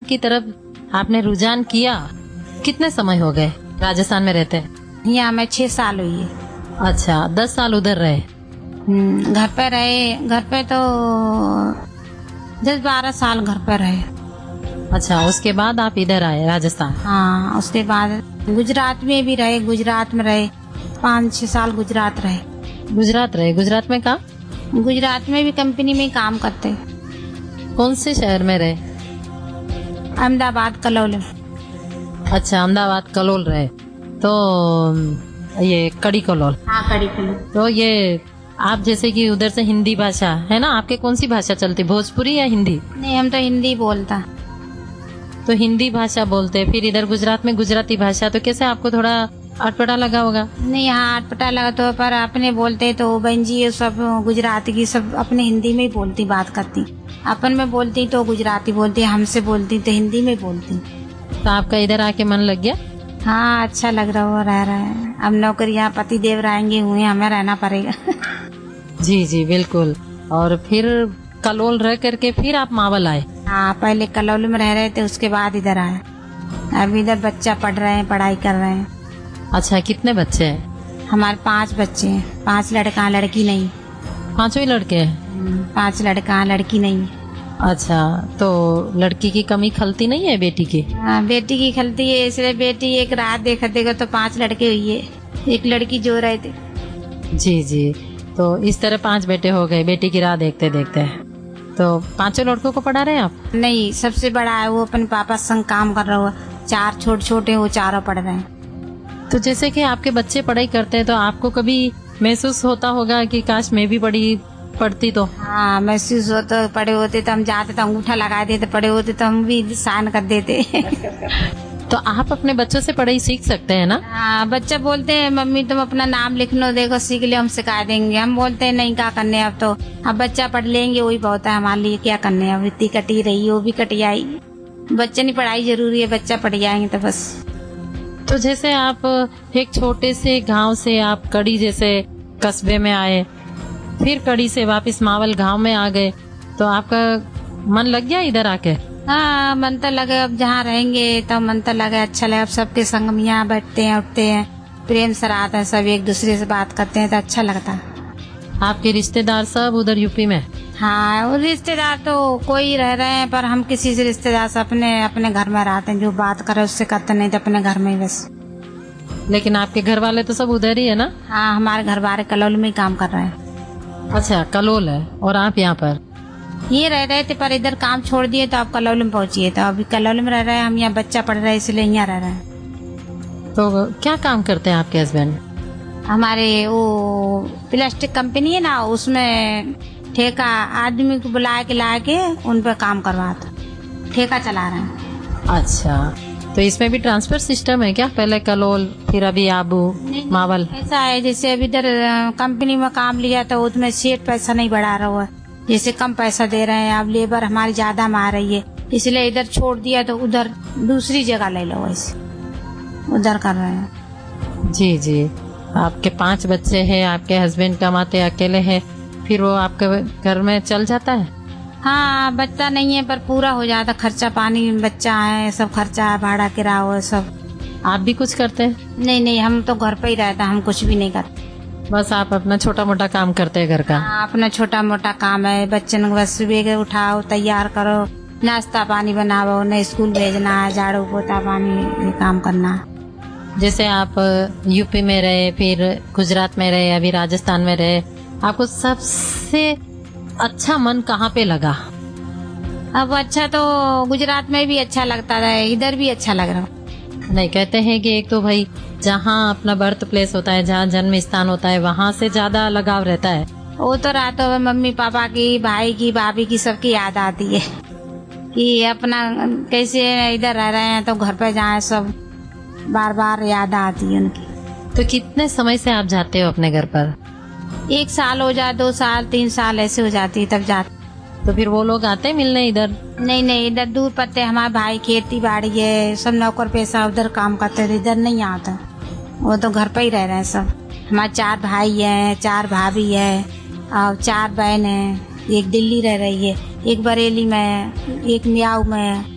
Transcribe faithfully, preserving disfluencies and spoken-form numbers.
की तरफ आपने रुझान किया, कितने समय हो गए राजस्थान में रहते? यहाँ मैं छह साल हुई है। अच्छा, दस साल उधर रहे? घर पे रहे, घर पे तो दस बारह साल घर पे रहे। अच्छा, उसके बाद आप इधर आए राजस्थान? हाँ, उसके बाद गुजरात में भी रहे, गुजरात में रहे पाँच छह साल गुजरात रहे। गुजरात रहे? गुजरात में कहाँ? गुजरात में भी कंपनी में काम करते। कौन से शहर में रहे? अहमदाबाद कलोल। अच्छा, अहमदाबाद कलोल रहे। तो ये कड़ी कलोल? हाँ, कड़ी कलोल। तो ये आप जैसे कि उधर से हिंदी भाषा है ना, आपके कौन सी भाषा चलती, भोजपुरी या हिंदी? नहीं, हम तो हिंदी बोलता। तो हिंदी भाषा बोलते, फिर इधर गुजरात में गुजराती भाषा, तो कैसे आपको थोड़ा अटपटा लगा होगा? नहीं, हाँ अटपटा लगा तो, पर अपने बोलते तो बहन जी सब गुजराती की सब अपने हिंदी में ही बोलती, बात करती। अपन में बोलती तो गुजराती बोलती, हमसे बोलती तो हिंदी में बोलती। तो आपका इधर आके मन लग गया? हाँ, अच्छा लग रहा हो, रह रहा है। अब नौकरियाँ पति देव रहेंगे हुए, हमें रहना पड़ेगा। जी जी बिल्कुल। और फिर कलोल रह करके फिर आप मावल आए? हाँ, पहले कलोल में रह रहे थे, उसके बाद इधर आए। अब इधर बच्चा पढ़ रहे हैं, पढ़ाई कर रहे हैं। अच्छा, कितने बच्चे हैं? हमारे पांच बच्चे हैं, पांच लड़का लड़की नहीं। पांचों ही लड़के हैं? पांच लड़का लड़की नहीं। अच्छा, तो लड़की की कमी खलती नहीं है बेटी की? हाँ, बेटी की खलती है, इसलिए बेटी एक रात देखा देखो तो पांच लड़के हुई है, एक लड़की जो रहे थे। जी जी, तो इस तरह पांच बेटे हो गए बेटी की राह देखते देखते। तो पांचों लड़कों को पढ़ा रहे हैं आप? नहीं, सबसे बड़ा है वो अपने पापा संग काम कर रहा है, चार छोटे छोटे वो चारों पढ़ रहे हैं। तो जैसे कि आपके बच्चे पढ़ाई करते हैं, तो आपको कभी महसूस होता होगा कि काश मैं भी पढ़ी पढ़ती तो? हाँ, महसूस होता, पढ़े होते तो हम जाते तो अंगूठा लगा देते, पढ़े होते तो हम भी साइन कर देते। तो आप अपने बच्चों से पढ़ाई सीख सकते हैं ना? हाँ, बच्चा बोलते हैं मम्मी तुम अपना नाम लिख लो, देखो सीख ले, हम सिखा देंगे। हम बोलते हैं नहीं, क्या करने अब तो, अब बच्चा पढ़ लेंगे वही बहुत है हमारे लिए, क्या करने अब, इतनी कटी रही वो भी कटी आई। बच्चे नहीं, पढ़ाई जरूरी है, बच्चा पढ़ जाएंगे तो बस। तो जैसे आप एक छोटे से गांव से आप कड़ी जैसे कस्बे में आए, फिर कड़ी से वापस मावल गांव में आ गए, तो आपका मन लग गया इधर आके? हाँ, मन तो लगे, अब जहाँ रहेंगे तो मन तो लगे, अच्छा लगे। अब सबके संग में यहाँ बैठते हैं, उठते हैं, प्रेम से रहते हैं, सब एक दूसरे से बात करते हैं तो अच्छा लगता है। आपके रिश्तेदार सब उधर यूपी में? हाँ, और रिश्तेदार तो कोई रह रहे हैं, पर हम किसी से रिश्तेदार से अपने अपने घर में रहते हैं, जो बात करे उससे करते, नहीं तो अपने घर में ही बस। लेकिन आपके घर वाले तो सब उधर ही है ना? हाँ, हमारे घर वाले कलोल में ही काम कर रहे हैं। अच्छा, कलोल है और आप यहाँ पर? ये रह रहे थे, पर इधर काम छोड़ दिए तो आप कलोल में पहुँचिए, तो अभी कलोल में रह रहे हैं हम, यहाँ बच्चा पढ़ रहा है इसलिए यहाँ रह रहे हैं। तो क्या काम करते हैं आपके हस्बैंड? हमारे वो प्लास्टिक कंपनी है ना, उसमें ठेका, आदमी को बुला के ला के उन पर काम करवाता, ठेका चला रहे हैं। अच्छा, तो इसमें भी ट्रांसफर सिस्टम है क्या? पहले कलोल फिर अभी आबू मावल? ऐसा है जैसे अभी इधर कंपनी में काम लिया तो उसमें सेठ पैसा नहीं बढ़ा रहा है, जैसे कम पैसा दे रहे हैं, अब लेबर हमारी ज्यादा में आ रही है, इसलिए इधर छोड़ दिया तो उधर दूसरी जगह ले लो, वैसे उधर कर रहे हैं। जी जी, आपके पांच बच्चे हैं, आपके हस्बैंड कमाते अकेले हैं, फिर वो आपके घर में चल जाता है? हाँ, बच्चा नहीं है पर पूरा हो जाता, खर्चा पानी, बच्चा है, सब खर्चा है, भाड़ा किराया है सब। आप भी कुछ करते हैं? नहीं नहीं, हम तो घर पे ही रहते, हम कुछ भी नहीं करते, बस आप अपना छोटा मोटा काम करते हैं घर का? हाँ, अपना छोटा मोटा काम है, बच्चन को बस सुबह उठाओ, तैयार करो, नाश्ता पानी बनाओ, न स्कूल भेजना है, झाड़ू पोता पानी ये काम करना। जैसे आप यूपी में रहे, फिर गुजरात में रहे, अभी राजस्थान में रहे, आपको सबसे अच्छा मन कहाँ पे लगा? अब अच्छा तो गुजरात में भी अच्छा लगता है, इधर भी अच्छा लग रहा। नहीं, कहते हैं कि एक तो भाई जहाँ अपना बर्थ प्लेस होता है, जहाँ जन्म स्थान होता है, वहाँ से ज्यादा लगाव रहता है। वो तो रातों में मम्मी पापा की, भाई की, भाभी की, सबकी याद आती है कि अपना कैसे इधर रह रहे हैं तो घर पे जाए, सब बार बार याद आती है उनकी। तो कितने समय से आप जाते हो अपने घर पर? एक साल हो जाए, दो साल, तीन साल ऐसे हो जाती है तब जाते। तो फिर वो लोग आते मिलने इधर? नहीं नहीं, इधर दूर पड़ते, हमारे भाई खेती बाड़ी है, सब नौकर पेशा उधर काम करते हैं, इधर नहीं आता, वो तो घर पे ही रह रहे हैं सब। हमारे चार भाई हैं, चार भाभी है और चार बहन है, एक दिल्ली रह रही है, एक बरेली में है, एक मियाऊ में है।